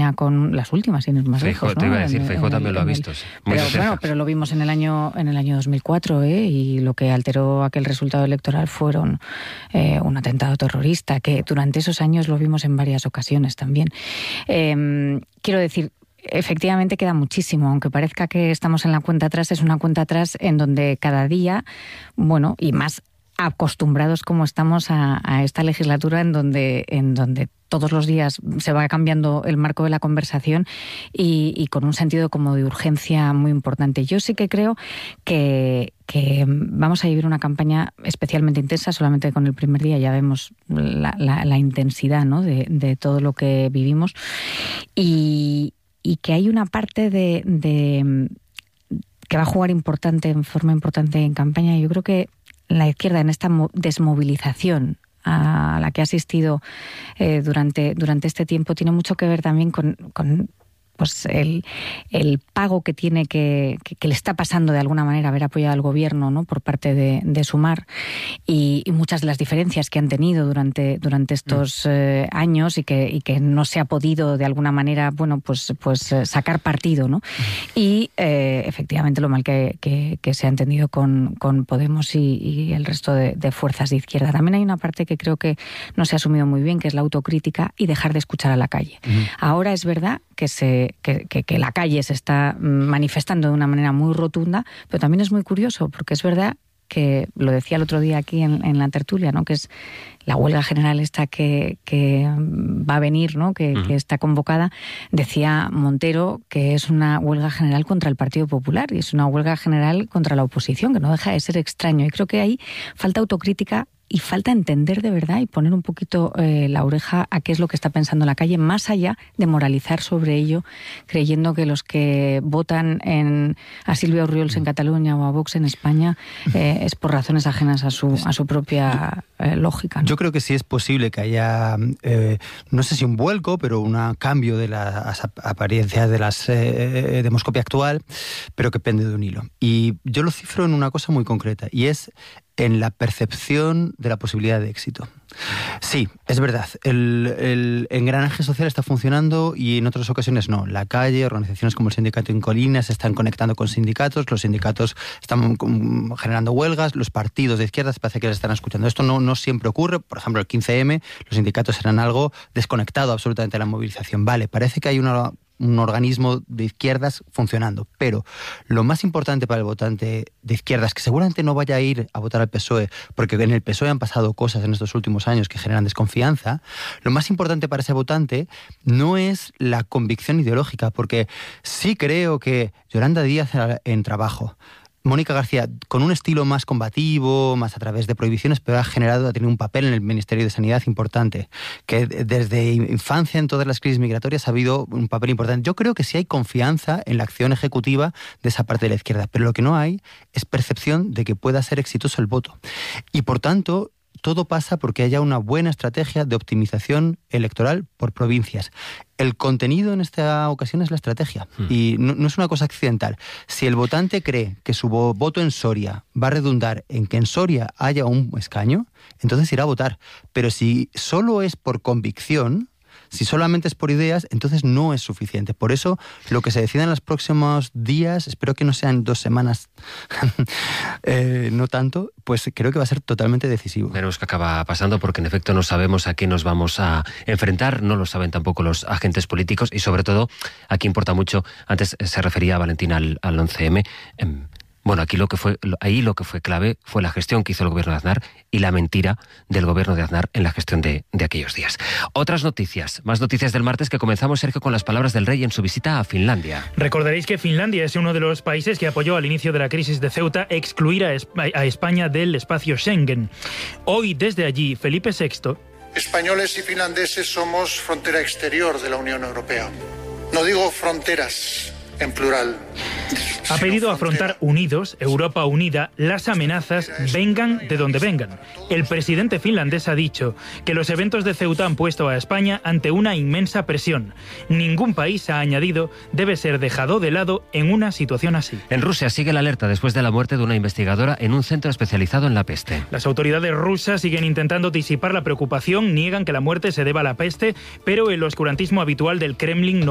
campaña con las últimas, sin ir más lejos, ¿no? Te iba a decir, Feijóo también lo ha visto. Pero lo vimos en el año 2004, y lo que alteró aquel resultado electoral fueron un atentado terrorista, que durante esos años lo vimos en varias ocasiones también. Quiero decir, efectivamente queda muchísimo, aunque parezca que estamos en la cuenta atrás, es una cuenta atrás en donde cada día, bueno, y más acostumbrados como estamos a esta legislatura en donde todos los días se va cambiando el marco de la conversación y con un sentido como de urgencia muy importante. Yo sí que creo que vamos a vivir una campaña especialmente intensa. Solamente con el primer día ya vemos la intensidad, ¿no?, de todo lo que vivimos, y que hay una parte de que va a jugar en forma importante en campaña. Yo creo que la izquierda, en esta desmovilización a la que ha asistido durante este tiempo, tiene mucho que ver también con pues el pago que tiene que le está pasando de alguna manera haber apoyado al gobierno, ¿no?, por parte de Sumar, y muchas de las diferencias que han tenido durante estos años y que no se ha podido de alguna manera, bueno, pues sacar partido, ¿no? Y efectivamente lo mal que se ha entendido con Podemos y el resto de fuerzas de izquierda. También hay una parte que creo que no se ha asumido muy bien, que es la autocrítica y dejar de escuchar a la calle. Ahora es verdad que la calle se está manifestando de una manera muy rotunda, pero también es muy curioso, porque es verdad que, lo decía el otro día aquí en la tertulia, ¿no?, que es la huelga general esta que va a venir, ¿no?, que está convocada. Decía Montero que es una huelga general contra el Partido Popular y es una huelga general contra la oposición, que no deja de ser extraño. Y creo que ahí falta autocrítica y falta entender de verdad y poner un poquito la oreja a qué es lo que está pensando la calle, más allá de moralizar sobre ello, creyendo que los que votan a Silvia Orriols en Cataluña o a Vox en España es por razones ajenas a su propia lógica, ¿no? Yo creo que sí es posible que haya, no sé si un vuelco, pero un cambio de las apariencias de las demoscopia actual, pero que pende de un hilo. Y yo lo cifro en una cosa muy concreta, y es en la percepción de la posibilidad de éxito. Sí, es verdad, el engranaje social está funcionando y en otras ocasiones no. La calle, organizaciones como el Sindicato Incolina se están conectando con sindicatos, los sindicatos están generando huelgas, los partidos de izquierdas parece que les están escuchando. Esto no siempre ocurre. Por ejemplo, el 15M, los sindicatos eran algo desconectado absolutamente de la movilización. Vale, parece que hay un organismo de izquierdas funcionando, pero lo más importante para el votante de izquierdas, que seguramente no vaya a ir a votar al PSOE, porque en el PSOE han pasado cosas en estos últimos años que generan desconfianza, lo más importante para ese votante no es la convicción ideológica, porque sí creo que Yolanda Díaz en Trabajo, Mónica García, con un estilo más combativo, más a través de prohibiciones, pero ha tenido un papel en el Ministerio de Sanidad importante, que desde infancia en todas las crisis migratorias ha habido un papel importante. Yo creo que sí hay confianza en la acción ejecutiva de esa parte de la izquierda, pero lo que no hay es percepción de que pueda ser exitoso el voto. Y por tanto, todo pasa porque haya una buena estrategia de optimización electoral por provincias. El contenido en esta ocasión es la estrategia y no es una cosa accidental. Si el votante cree que su voto en Soria va a redundar en que en Soria haya un escaño, entonces irá a votar. Pero si solo es por convicción, si solamente es por ideas, entonces no es suficiente. Por eso, lo que se decida en los próximos días, espero que no sean 2 semanas, no tanto, pues creo que va a ser totalmente decisivo. Veremos qué acaba pasando, porque en efecto no sabemos a qué nos vamos a enfrentar, no lo saben tampoco los agentes políticos y sobre todo, aquí importa mucho, antes se refería Valentín al 11M, bueno, aquí lo que fue clave fue la gestión que hizo el gobierno de Aznar y la mentira del gobierno de Aznar en la gestión de aquellos días. Otras noticias, más noticias del martes, que comenzamos, Sergio, con las palabras del rey en su visita a Finlandia. Recordaréis que Finlandia es uno de los países que apoyó al inicio de la crisis de Ceuta excluir a España del espacio Schengen. Hoy, desde allí, Felipe VI... Españoles y finlandeses somos frontera exterior de la Unión Europea. No digo fronteras en plural. Ha pedido afrontar unidos, Europa unida, las amenazas vengan de donde vengan. El presidente finlandés ha dicho que los eventos de Ceuta han puesto a España ante una inmensa presión. Ningún país, ha añadido, debe ser dejado de lado en una situación así. En Rusia sigue la alerta después de la muerte de una investigadora en un centro especializado en la peste. Las autoridades rusas siguen intentando disipar la preocupación, niegan que la muerte se deba a la peste, pero el oscurantismo habitual del Kremlin no